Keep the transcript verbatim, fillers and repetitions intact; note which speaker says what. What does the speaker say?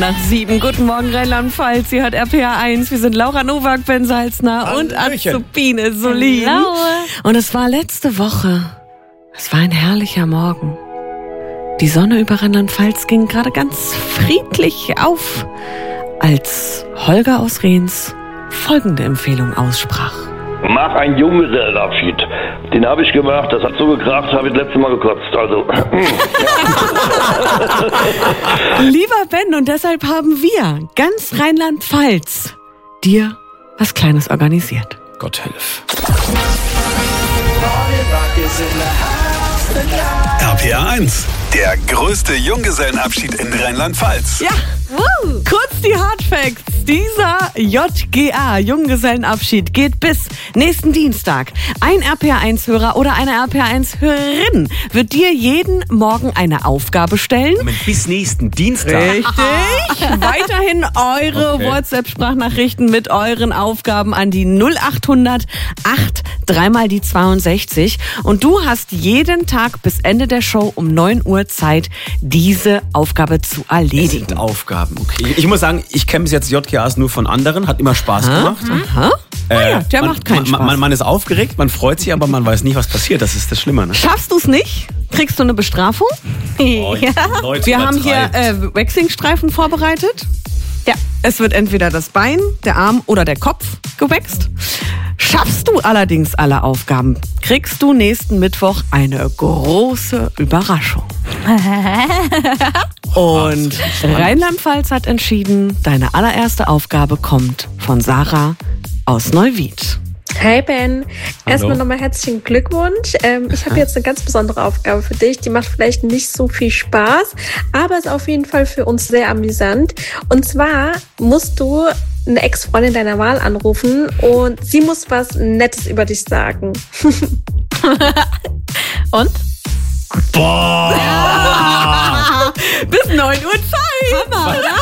Speaker 1: Nach sieben. Guten Morgen Rheinland-Pfalz. Sie hört R P R eins. Wir sind Laura Nowak, Ben Salzner und Azubine Solin.
Speaker 2: Hallo.
Speaker 1: Und es war letzte Woche. Es war ein herrlicher Morgen. Die Sonne über Rheinland-Pfalz ging gerade ganz friedlich auf, als Holger aus Rehns folgende Empfehlung aussprach.
Speaker 3: Mach einen Junggesellenabschied. Den habe ich gemacht, das hat so gekracht, habe ich das letzte Mal gekotzt. Also.
Speaker 1: Lieber Ben, und deshalb haben wir, ganz Rheinland-Pfalz, dir was Kleines organisiert.
Speaker 4: Gott hilf.
Speaker 5: R P R eins, der größte Junggesellenabschied in Rheinland-Pfalz.
Speaker 1: Ja, Woo. Kurz die Hardfacts. Dieser J G A, Junggesellenabschied, geht bis nächsten Dienstag. Ein R P R eins Hörer oder eine R P R eins Hörerin wird dir jeden Morgen eine Aufgabe stellen.
Speaker 4: Moment, bis nächsten Dienstag.
Speaker 1: Richtig. Weiterhin eure
Speaker 4: Okay.
Speaker 1: WhatsApp-Sprachnachrichten mit euren Aufgaben an die null achthundert acht dreimal die zweiundsechzig. Und du hast jeden Tag bis Ende der Show um neun Uhr Zeit, diese Aufgabe zu erledigen.
Speaker 4: Sind Aufgaben, okay. Ich muss sagen, ich kenne bis jetzt J G As nur von anderen, hat immer Spaß gemacht.
Speaker 1: Aha.
Speaker 4: Äh,
Speaker 1: Ah ja, der
Speaker 4: man,
Speaker 1: macht keinen
Speaker 4: man,
Speaker 1: Spaß.
Speaker 4: Man, man ist aufgeregt, man freut sich, aber man weiß nicht, was passiert. Das ist das Schlimme, ne?
Speaker 1: Schaffst du es nicht? Kriegst du eine Bestrafung?
Speaker 4: Oh, Leute,
Speaker 1: Wir haben hier
Speaker 4: übertreibt.
Speaker 1: äh, Waxingstreifen vorbereitet. Ja, es wird entweder das Bein, der Arm oder der Kopf gewaxt. Schaffst du allerdings alle Aufgaben, kriegst du nächsten Mittwoch eine große Überraschung. Und Rheinland-Pfalz hat entschieden, deine allererste Aufgabe kommt von Sarah aus Neuwied.
Speaker 2: Hi Ben, erstmal nochmal herzlichen Glückwunsch. Ähm, ich habe jetzt eine ganz besondere Aufgabe für dich. Die macht vielleicht nicht so viel Spaß, aber ist auf jeden Fall für uns sehr amüsant. Und zwar musst du eine Ex-Freundin deiner Wahl anrufen und sie muss was Nettes über dich sagen.
Speaker 1: Und?
Speaker 4: Boah!
Speaker 1: Bis neun Uhr Zeit. Hammer, oder?